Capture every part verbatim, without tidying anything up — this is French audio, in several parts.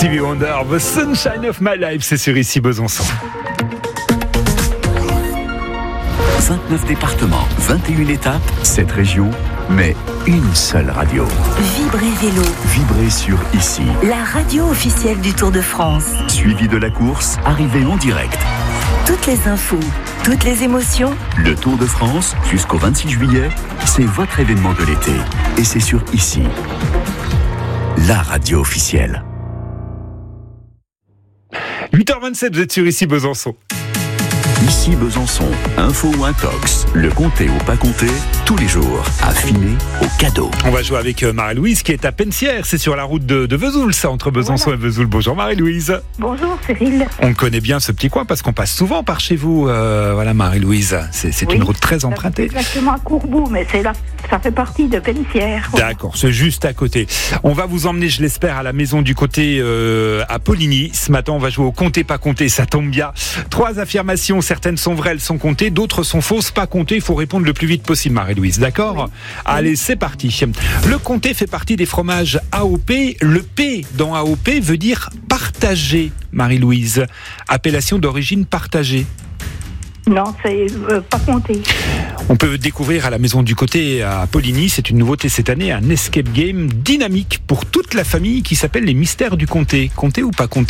Stevie Wonder, The Sunshine of My Life, c'est sur Ici Besançon. vingt-neuf départements, vingt et une étapes, sept régions, mais une seule radio. Vibrez Vélo. Vibrez sur Ici. La radio officielle du Tour de France. Suivi de la course, arrivée en direct. Toutes les infos, toutes les émotions. Le Tour de France, jusqu'au vingt-six juillet, c'est votre événement de l'été. Et c'est sur Ici. La radio officielle. huit heures vingt-sept, vous êtes sur Ici Besançon. Ici Besançon, info ou intox, le comté ou pas comté, tous les jours, affiné au cadeau. On va jouer avec Marie-Louise qui est à Pensière, c'est sur la route de, de Vesoul, ça, entre Besançon voilà. et Vesoul. Bonjour Marie-Louise. Bonjour Cyril. On connaît bien ce petit coin parce qu'on passe souvent par chez vous, euh, voilà Marie-Louise, c'est, c'est oui, une route très empruntée. Exactement à Courboux, mais c'est là, ça fait partie de Pensière. Voilà. D'accord, c'est juste à côté. On va vous emmener, je l'espère, à la maison du côté euh, à Poligny. Ce matin, on va jouer au comté pas comté, ça tombe bien. Trois affirmations, certaines sont vraies, elles sont comptées, d'autres sont fausses, pas comptées. Il faut répondre le plus vite possible, Marie-Louise, d'accord ? Oui. Allez, c'est parti. Le comté fait partie des fromages A O P. Le P dans A O P veut dire partagé, Marie-Louise. Appellation d'origine partagée. Non, c'est euh, pas compté. On peut découvrir à la maison du côté à Poligny, c'est une nouveauté cette année, un escape game dynamique pour toute la famille qui s'appelle les Mystères du Comté. Compté ou pas compté ?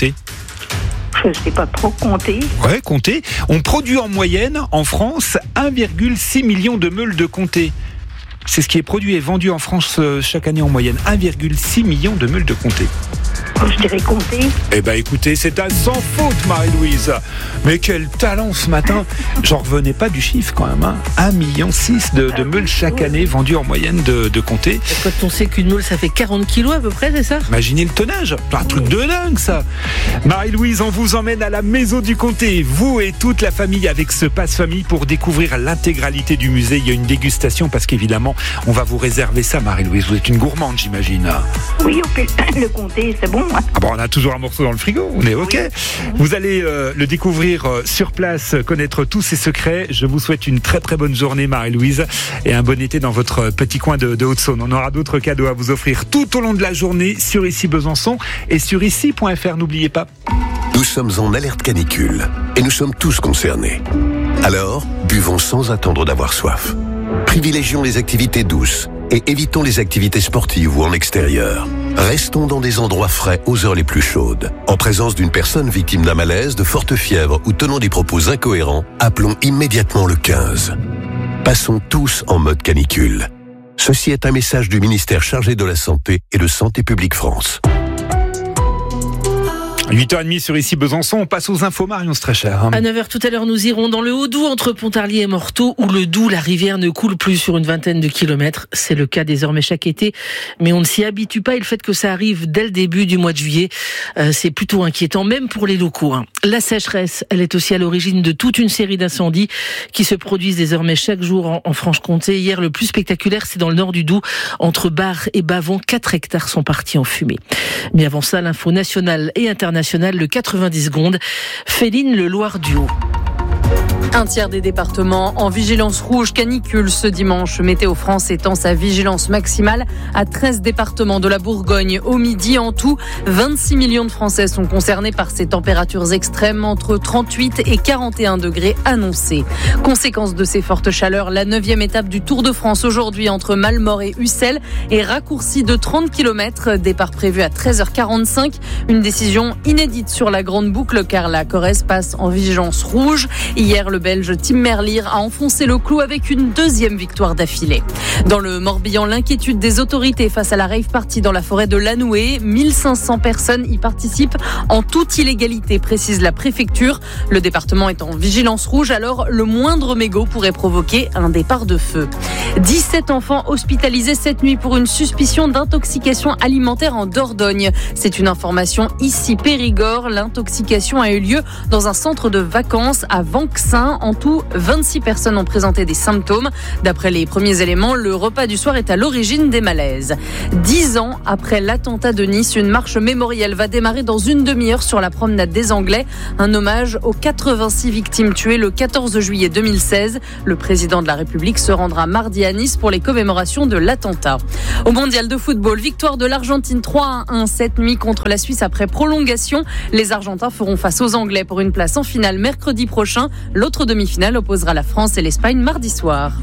Je ne sais pas trop compter. Ouais, compter. On produit en moyenne, en France, un virgule six million de meules de comté. C'est ce qui est produit et vendu en France chaque année en moyenne. un virgule six million de meules de comté. Je dirais compter. Eh ben écoutez, c'est à sans faute, Marie-Louise. Mais quel talent ce matin. J'en revenais pas du chiffre quand même. Hein. un virgule six million de, de meules chaque année vendues en moyenne de, de comté. Quand on sait qu'une meule ça fait quarante kilos à peu près, c'est ça ? Imaginez le tonnage. Un truc de dingue ça. Marie-Louise, on vous emmène à la maison du comté. Vous et toute la famille avec ce passe-famille pour découvrir l'intégralité du musée. Il y a une dégustation parce qu'évidemment, on va vous réserver ça, Marie-Louise. Vous êtes une gourmande, j'imagine. Oui, okay. Le comté, c'est bon. Ah bon, on a toujours un morceau dans le frigo, on est ok. Oui. Vous allez euh, le découvrir euh, sur place, connaître tous ses secrets. Je vous souhaite une très très bonne journée, Marie-Louise, et un bon été dans votre petit coin de, de Haute-Saône. On aura d'autres cadeaux à vous offrir tout au long de la journée sur Ici Besançon et sur ici point f r. N'oubliez pas. Nous sommes en alerte canicule et nous sommes tous concernés. Alors, buvons sans attendre d'avoir soif. Privilégions les activités douces et évitons les activités sportives ou en extérieur. Restons dans des endroits frais aux heures les plus chaudes. En présence d'une personne victime d'un malaise, de forte fièvre ou tenant des propos incohérents, appelons immédiatement le quinze. Passons tous en mode canicule. Ceci est un message du ministère chargé de la Santé et de Santé publique France. huit heures trente sur Ici Besançon, on passe aux infos, Marion Strecher. À neuf heures tout à l'heure, nous irons dans le Haut-Doubs, entre Pontarlier et Morteau, où le Doubs, la rivière, ne coule plus sur une vingtaine de kilomètres. C'est le cas désormais chaque été, mais on ne s'y habitue pas. Et le fait que ça arrive dès le début du mois de juillet, euh, c'est plutôt inquiétant, même pour les locaux. Hein. La sécheresse, elle est aussi à l'origine de toute une série d'incendies qui se produisent désormais chaque jour en, en Franche-Comté. Hier, le plus spectaculaire, c'est dans le nord du Doubs, entre Bar et Bavon. quatre hectares sont partis en fumée. Mais avant ça, l'info nationale et internationale, le quatre-vingt-dix secondes, Féline Le Loir-du-Haut. Un tiers des départements en vigilance rouge canicule ce dimanche. Météo France étend sa vigilance maximale à treize départements de la Bourgogne. Au midi, en tout, vingt-six millions de Français sont concernés par ces températures extrêmes entre trente-huit et quarante et un degrés annoncés. Conséquence de ces fortes chaleurs, la neuvième étape du Tour de France aujourd'hui entre Malmort et Ussel est raccourcie de trente kilomètres. Départ prévu à treize heures quarante-cinq. Une décision inédite sur la grande boucle car la Corrèze passe en vigilance rouge. Hier, le Belge Tim Merlier a enfoncé le clou avec une deuxième victoire d'affilée. Dans le Morbihan, l'inquiétude des autorités face à la rave party dans la forêt de Lanoué. mille cinq cents personnes y participent en toute illégalité, précise la préfecture. Le département est en vigilance rouge, alors le moindre mégot pourrait provoquer un départ de feu. dix-sept enfants hospitalisés cette nuit pour une suspicion d'intoxication alimentaire en Dordogne. C'est une information ici Périgord. L'intoxication a eu lieu dans un centre de vacances à Vanxin. vaccin. En tout, vingt-six personnes ont présenté des symptômes. D'après les premiers éléments, le repas du soir est à l'origine des malaises. Dix ans après l'attentat de Nice, une marche mémorielle va démarrer dans une demi-heure sur la promenade des Anglais. Un hommage aux quatre-vingt-six victimes tuées le quatorze juillet deux mille seize. Le président de la République se rendra mardi à Nice pour les commémorations de l'attentat. Au mondial de football, victoire de l'Argentine trois à un cette nuit contre la Suisse après prolongation. Les Argentins feront face aux Anglais pour une place en finale mercredi prochain. L'autre demi-finale opposera la France et l'Espagne mardi soir.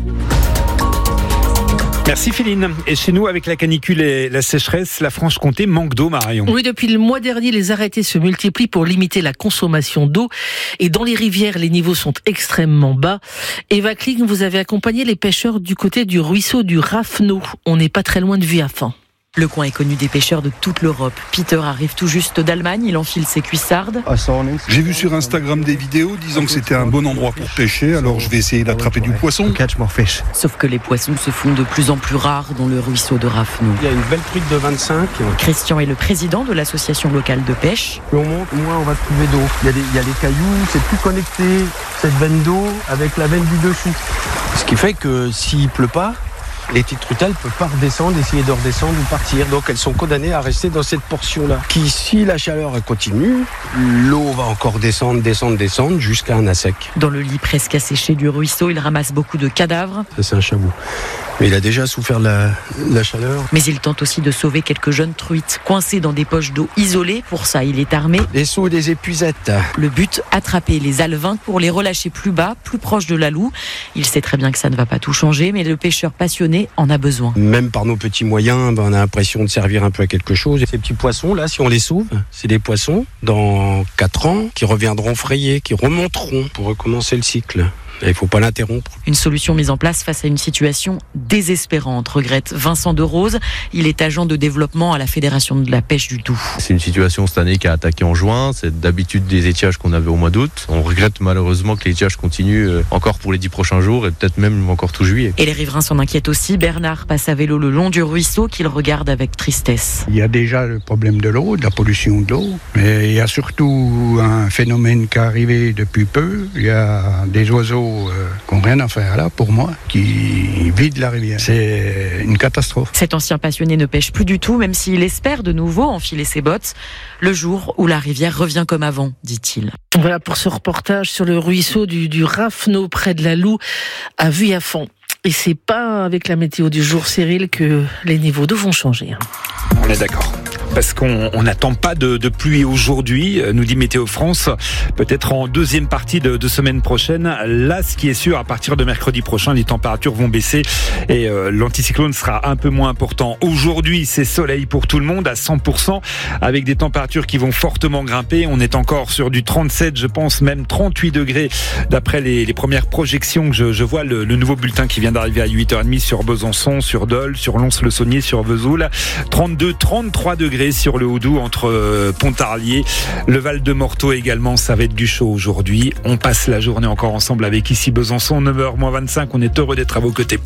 Merci Féline. Et chez nous, avec la canicule et la sécheresse, la Franche-Comté manque d'eau, Marion. Oui, depuis le mois dernier, les arrêtés se multiplient pour limiter la consommation d'eau. Et dans les rivières, les niveaux sont extrêmement bas. Eva Kling, vous avez accompagné les pêcheurs du côté du ruisseau du Raffenot. On n'est pas très loin de Vuillafan. Le coin est connu des pêcheurs de toute l'Europe. Peter arrive tout juste d'Allemagne, il enfile ses cuissardes. J'ai vu sur Instagram des vidéos disant que c'était un bon endroit pour pêcher, alors je vais essayer d'attraper du poisson. Sauf que les poissons se font de plus en plus rares dans le ruisseau de Raffenot. Il y a une belle truite de vingt-cinq. Christian est le président de l'association locale de pêche. Plus on monte, moins on va trouver d'eau. Il y a des, il y a des cailloux, c'est plus connecté, cette veine d'eau, avec la veine du dessous. Ce qui fait que s'il pleut pas, les petites truites, elles ne peuvent pas redescendre, essayer de redescendre ou partir. Donc elles sont condamnées à rester dans cette portion-là. Qui, si la chaleur elle continue, l'eau va encore descendre, descendre, descendre jusqu'à un à sec. Dans le lit presque asséché du ruisseau, il ramasse beaucoup de cadavres. Ça, c'est un chabot. Mais il a déjà souffert de la, de la chaleur. Mais il tente aussi de sauver quelques jeunes truites, coincées dans des poches d'eau isolées. Pour ça, il est armé. Des seaux et des épuisettes. Le but, attraper les alevins pour les relâcher plus bas, plus proche de la Loue. Il sait très bien que ça ne va pas tout changer, mais le pêcheur passionné en a besoin. Même par nos petits moyens, ben, on a l'impression de servir un peu à quelque chose. Ces petits poissons, là, si on les sauve, c'est des poissons, dans quatre ans, qui reviendront frayés, qui remonteront pour recommencer le cycle. Il ne faut pas l'interrompre. Une solution mise en place face à une situation désespérante, regrette Vincent de Rose. Il est agent de développement à la Fédération de la pêche du Doubs. C'est une situation cette année qui a attaqué en juin. C'est d'habitude des étiages qu'on avait au mois d'août. On regrette malheureusement que les étiages continuent encore pour les dix prochains jours et peut-être même encore tout juillet. Et les riverains s'en inquiètent aussi. Bernard passe à vélo le long du ruisseau qu'il regarde avec tristesse. Il y a déjà le problème de l'eau, de la pollution de l'eau. Mais il y a surtout un phénomène qui est arrivé depuis peu. Il y a des oiseaux Euh, qui n'ont rien à faire là, pour moi, qui vident la rivière. C'est une catastrophe. Cet ancien passionné ne pêche plus du tout, même s'il espère de nouveau enfiler ses bottes, le jour où la rivière revient comme avant, dit-il. Voilà pour ce reportage sur le ruisseau du, du Raffenot, près de la Loue, à Vuillafan. Et c'est pas avec la météo du jour, Cyril, que les niveaux d'eau vont changer. On est d'accord. Parce qu'on n'attend pas de, de pluie aujourd'hui, nous dit Météo France. Peut-être en deuxième partie de, de semaine prochaine. Là, ce qui est sûr, à partir de mercredi prochain, les températures vont baisser et euh, l'anticyclone sera un peu moins important. Aujourd'hui, c'est soleil pour tout le monde à cent pour cent, avec des températures qui vont fortement grimper. On est encore sur du trente-sept, je pense même trente-huit degrés, d'après les, les premières projections que je, je vois. Le, le nouveau bulletin qui vient d'arriver à huit heures trente sur Besançon, sur Dole, sur Lons-le-Saunier, sur Vesoul. trente-deux, trente-trois degrés sur le Haut-Doubs, entre euh, Pontarlier, le Val-de-Morteau également. Ça va être du chaud aujourd'hui. On passe la journée encore ensemble avec ici Besançon, neuf heures moins vingt-cinq. On est heureux d'être à vos côtés.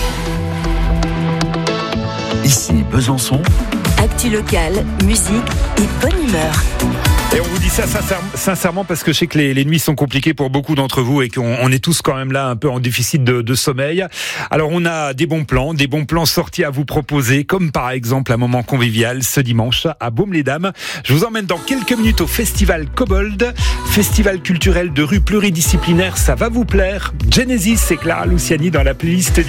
Ici Besançon. Actu locale, musique et bonne humeur. Et on vous dit ça sincèrement parce que je sais que les, les nuits sont compliquées pour beaucoup d'entre vous et qu'on on est tous quand même là un peu en déficit de, de sommeil. Alors on a des bons plans, des bons plans sortis à vous proposer, comme par exemple un moment convivial ce dimanche à Baume-les-Dames. Je vous emmène dans quelques minutes au festival Kobold, festival culturel de rue pluridisciplinaire, ça va vous plaire. Genesis et Clara Luciani dans la playlist